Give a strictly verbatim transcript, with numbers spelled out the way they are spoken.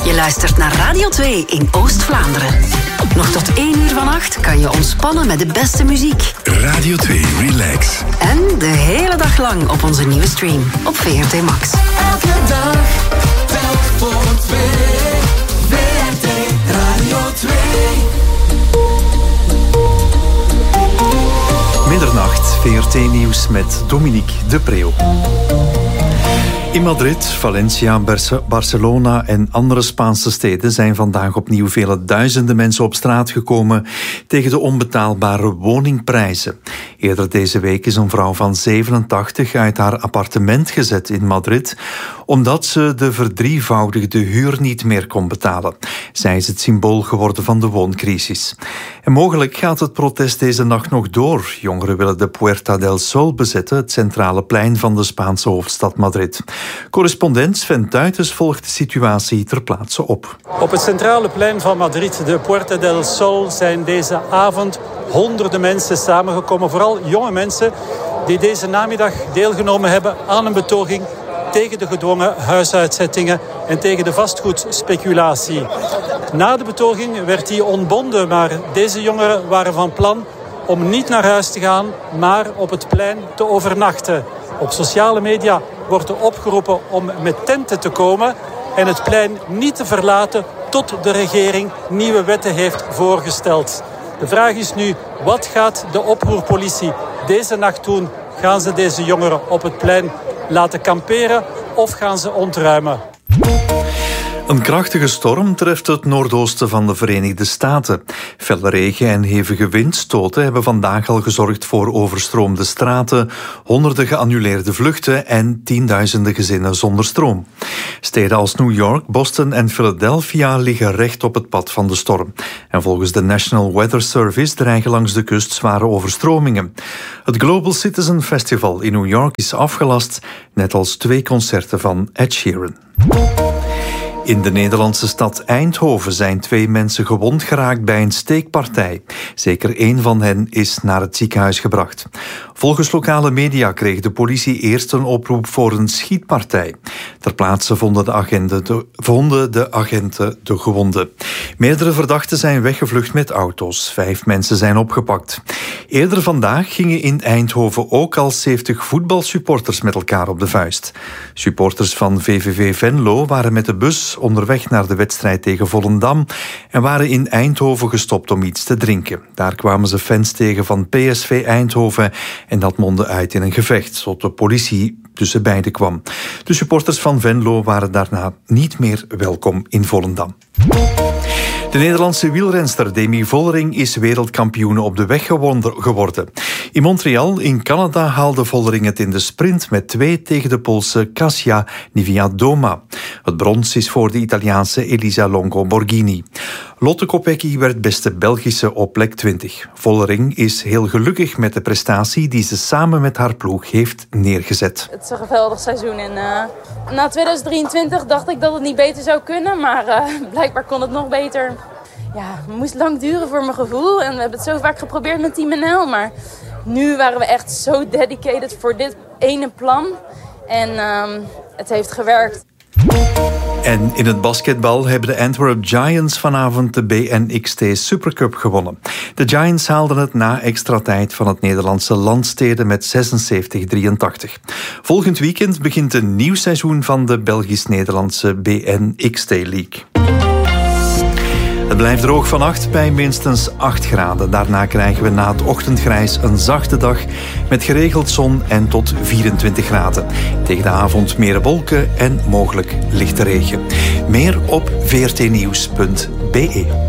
Je luistert naar Radio twee in Oost-Vlaanderen. Nog tot één uur vannacht kan je ontspannen met de beste muziek. Radio twee Relax. En de hele dag lang op onze nieuwe stream op V R T Max. Elke dag, telk voor twee. V R T Radio twee. Middernacht, V R T-nieuws met Dominique de Preeuw. In Madrid, Valencia, Barcelona en andere Spaanse steden zijn vandaag opnieuw vele duizenden mensen op straat gekomen tegen de onbetaalbare woningprijzen. Eerder deze week is een vrouw van zevenentachtig uit haar appartement gezet in Madrid omdat ze de verdrievoudigde huur niet meer kon betalen. Zij is het symbool geworden van de wooncrisis. En mogelijk gaat het protest deze nacht nog door. Jongeren willen de Puerta del Sol bezetten, het centrale plein van de Spaanse hoofdstad Madrid. Correspondent Sven Tuitens volgt de situatie ter plaatse op. Op het centrale plein van Madrid, de Puerta del Sol, zijn deze avond honderden mensen samengekomen. Vooral jonge mensen die deze namiddag deelgenomen hebben aan een betoging tegen de gedwongen huisuitzettingen en tegen de vastgoedspeculatie. Na de betoging werd die ontbonden, maar deze jongeren waren van plan om niet naar huis te gaan, maar op het plein te overnachten. Op sociale media wordt er opgeroepen om met tenten te komen en het plein niet te verlaten tot de regering nieuwe wetten heeft voorgesteld. De vraag is nu, wat gaat de oproerpolitie deze nacht doen? Gaan ze deze jongeren op het plein laten kamperen of gaan ze ontruimen? Een krachtige storm treft het noordoosten van de Verenigde Staten. Felle regen en hevige windstoten hebben vandaag al gezorgd voor overstroomde straten, honderden geannuleerde vluchten en tienduizenden gezinnen zonder stroom. Steden als New York, Boston en Philadelphia liggen recht op het pad van de storm. En volgens de National Weather Service dreigen langs de kust zware overstromingen. Het Global Citizen Festival in New York is afgelast, net als twee concerten van Ed Sheeran. In de Nederlandse stad Eindhoven zijn twee mensen gewond geraakt bij een steekpartij. Zeker één van hen is naar het ziekenhuis gebracht. Volgens lokale media kreeg de politie eerst een oproep voor een schietpartij. Ter plaatse vonden de agenten de, vonden de, agenten de gewonden. Meerdere verdachten zijn weggevlucht met auto's. Vijf mensen zijn opgepakt. Eerder vandaag gingen in Eindhoven ook al zeventig voetbalsupporters met elkaar op de vuist. Supporters van V V V Venlo waren met de bus onderweg naar de wedstrijd tegen Volendam en waren in Eindhoven gestopt om iets te drinken. Daar kwamen ze fans tegen van P S V Eindhoven en dat mondde uit in een gevecht, tot de politie tussen beiden kwam. De supporters van Venlo waren daarna niet meer welkom in Volendam. De Nederlandse wielrenster Demi Vollering is wereldkampioene op de weg geworden. In Montreal in Canada haalde Vollering het in de sprint met twee tegen de Poolse Kasia Niewiadoma. Het brons is voor de Italiaanse Elisa Longo Borghini. Lotte Kopecky werd beste Belgische op plek twintig. Vollering is heel gelukkig met de prestatie die ze samen met haar ploeg heeft neergezet. Het is een geweldig seizoen en uh, na twintig drieëntwintig dacht ik dat het niet beter zou kunnen, maar uh, blijkbaar kon het nog beter. Ja, het moest lang duren voor mijn gevoel en we hebben het zo vaak geprobeerd met Team N L, maar nu waren we echt zo dedicated voor dit ene plan en uh, het heeft gewerkt. En in het basketbal hebben de Antwerp Giants vanavond de B N X T Supercup gewonnen. De Giants haalden het na extra tijd van het Nederlandse Landstede met zesenzeventig drieëntachtig. Volgend weekend begint een nieuw seizoen van de Belgisch-Nederlandse B N X T League. Het blijft droog vannacht bij minstens acht graden. Daarna krijgen we na het ochtendgrijs een zachte dag met geregeld zon en tot vierentwintig graden. Tegen de avond meer wolken en mogelijk lichte regen. Meer op v r t nieuws punt b e.